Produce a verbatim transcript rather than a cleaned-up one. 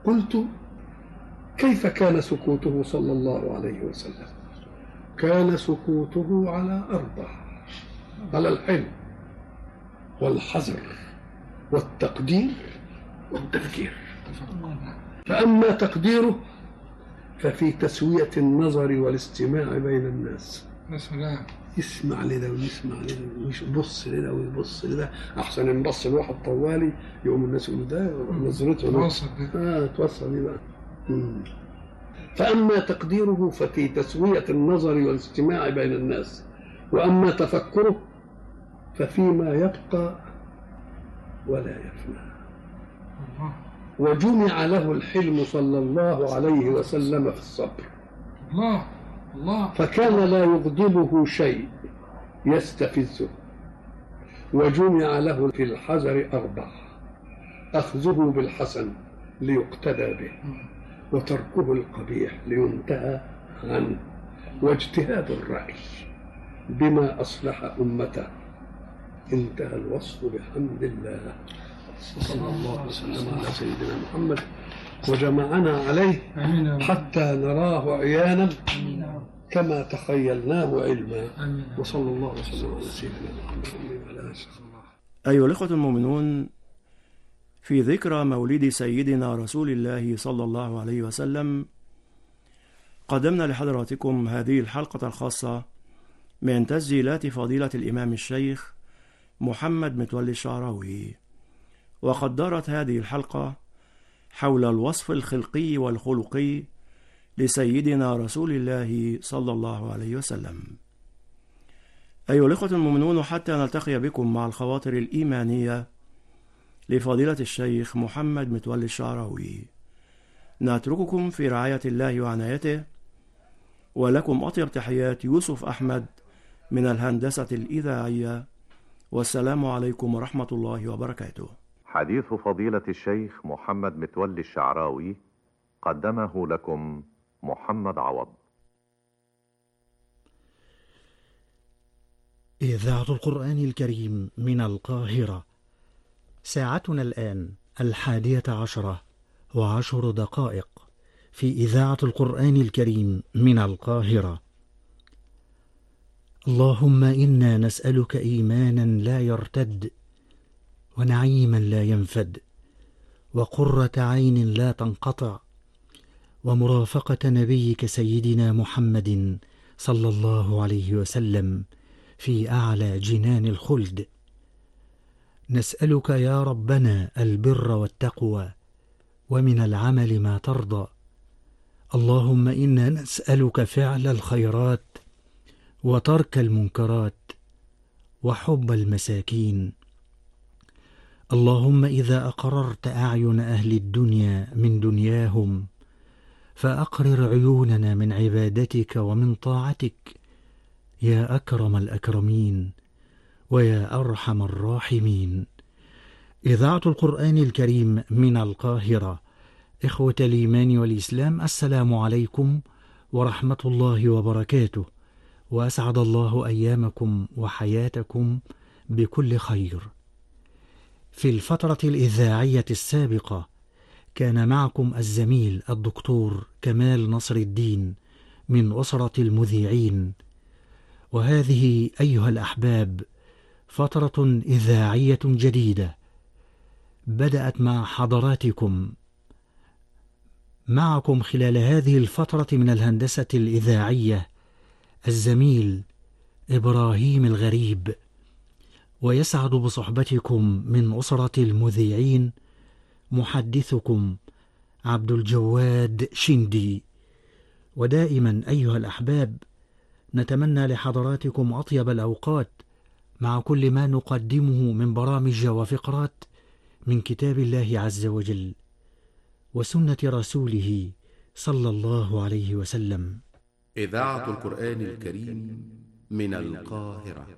قلت: كيف كان سكوته صلى الله عليه وسلم؟ كان سكوته على أربع: على الحلم والحذر والتقدير والتفكير. فأما تقديره ففي تسوية النظر والاستماع بين الناس. يسمع لده ويسمع لده ويبص لده ويبص لده، أحسن إن بص الواحد طوالي يقوم الناس يقولوا ده نظرته توصل دي آه توصل دي بقى. مم. فأما تقديره ففي تسوية النظر والاستماع بين الناس، وأما تفكره ففيما يبقى ولا يفنى. وجمع له الحلم صلى الله عليه وسلم في الصبر. الله الله فكان لا يغضبه شيء يستفزه. وجمع له في الحذر أربع: أخذه بالحسن ليقتدى به، وتركه القبيح لينتهى عنه، واجتهاد الرأي بما أصلح أمته. انتهى الوصف بحمد الله. صلى الله وسلم على سيدنا محمد وجمعنا عليه حتى نراه عيانا كما تخيلناه علما. وصلى الله وسلم على سيدنا محمد وعلى آله وصحبه. أيها الإخوة المؤمنون، في ذكرى مولد سيدنا رسول الله صلى الله عليه وسلم قدمنا لحضراتكم هذه الحلقة الخاصة من تسجيلات فضيلة الإمام الشيخ محمد متولي الشعراوي. وقد دارت هذه الحلقة حول الوصف الخلقي والخلقي لسيدنا رسول الله صلى الله عليه وسلم. أيها الإخوة المؤمنون، حتى نلتقي بكم مع الخواطر الإيمانية لفضيلة الشيخ محمد متولي الشعراوي، نترككم في رعاية الله وعنايته، ولكم أطيب تحيات يوسف أحمد من الهندسة الإذاعية، والسلام عليكم ورحمة الله وبركاته. حديث فضيلة الشيخ محمد متولي الشعراوي قدمه لكم محمد عوض. إذاعة القرآن الكريم من القاهرة. ساعتنا الآن الحادية عشرة وعشر دقائق في إذاعة القرآن الكريم من القاهرة. اللهم إنا نسألك إيمانا لا يرتد، ونعيما لا ينفد، وقرة عين لا تنقطع، ومرافقة نبيك سيدنا محمد صلى الله عليه وسلم في أعلى جنان الخلد. نسألك يا ربنا البر والتقوى، ومن العمل ما ترضى. اللهم إنا نسألك فعل الخيرات، وترك المنكرات، وحب المساكين. اللهم إذا أقررت أعين أهل الدنيا من دنياهم، فأقرر عيوننا من عبادتك ومن طاعتك، يا أكرم الأكرمين ويا أرحم الراحمين. إذاعة القرآن الكريم من القاهرة. إخوة الإيمان والإسلام، السلام عليكم ورحمة الله وبركاته، وأسعد الله أيامكم وحياتكم بكل خير. في الفترة الإذاعية السابقة كان معكم الزميل الدكتور كمال نصر الدين من أسرة المذيعين، وهذه أيها الأحباب فترة إذاعية جديدة بدأت مع حضراتكم. معكم خلال هذه الفترة من الهندسة الإذاعية الزميل إبراهيم الغريب، ويسعد بصحبتكم من أسرة المذيعين محدثكم عبد الجواد شندي. ودائما أيها الأحباب نتمنى لحضراتكم أطيب الأوقات مع كل ما نقدمه من برامج وفقرات من كتاب الله عز وجل وسنة رسوله صلى الله عليه وسلم. إذاعة القرآن الكريم من القاهرة.